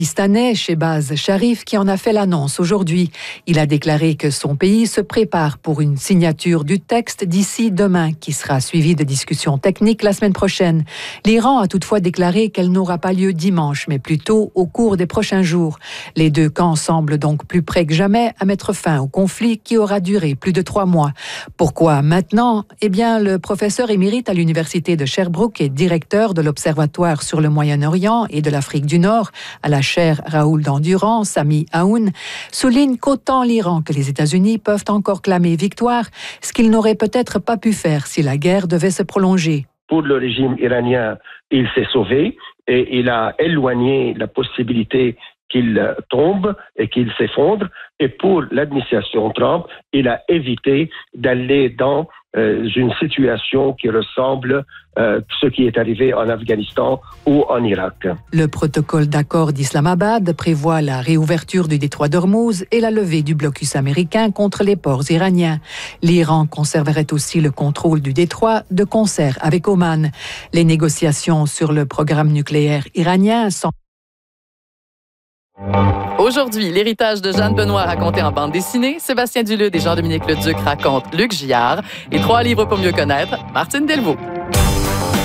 Pakistanais Shehbaz Sharif qui en a fait l'annonce aujourd'hui. Il a déclaré que son pays se prépare pour une signature du texte d'ici demain, qui sera suivie de discussions techniques la semaine prochaine. L'Iran a toutefois déclaré qu'elle n'aura pas lieu dimanche, mais plutôt au cours des prochains jours. Les deux camps semblent donc plus près que jamais à mettre fin au conflit qui aura duré plus de 3 mois. Pourquoi maintenant? Eh bien, le professeur émérite à l'université de Sherbrooke et directeur de l'Observatoire sur le Moyen-Orient et de l'Afrique du Nord à la chaire Raoul d'Endurance, Sami Aoun, souligne qu'autant l'Iran que les États-Unis peuvent encore clamer victoire, ce qu'ils n'auraient peut-être pas pu faire si la guerre devait se prolonger. Pour le régime iranien, il s'est sauvé et il a éloigné la possibilité qu'il tombe et qu'il s'effondre. Et pour l'administration Trump, il a évité d'aller dans une situation qui ressemble à ce qui est arrivé en Afghanistan ou en Irak. Le protocole d'accord d'Islamabad prévoit la réouverture du détroit d'Ormuz et la levée du blocus américain contre les ports iraniens. L'Iran conserverait aussi le contrôle du détroit de concert avec Oman. Les négociations sur le programme nucléaire iranien sont... Aujourd'hui, l'héritage de Jeanne Benoît raconté en bande dessinée, Sébastien Dulude et Jean-Dominique Leduc racontent Luc Giard et 3 livres pour mieux connaître, Martine Delvaux.